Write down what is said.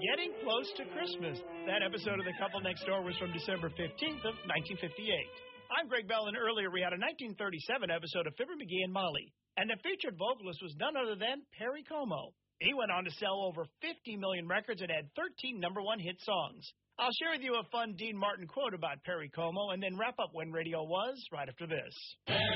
Getting Close to Christmas. That episode of The Couple Next Door was from December 15th of 1958. I'm Greg Bell, and earlier we had a 1937 episode of Fibber McGee and Molly. And the featured vocalist was none other than Perry Como. He went on to sell over 50 million records and had 13 number-one hit songs. I'll share with you a fun Dean Martin quote about Perry Como and then wrap up When Radio Was right after this.